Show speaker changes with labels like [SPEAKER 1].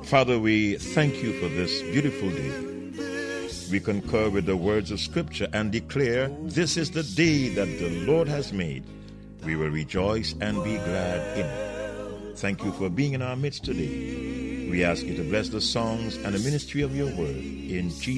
[SPEAKER 1] Father, we thank you for this beautiful day. We concur with the words of Scripture and declare this is the day that the Lord has made. We will rejoice and be glad in it. Thank you for being in our midst today. We ask you to bless the songs and the ministry of your word. In Jesus'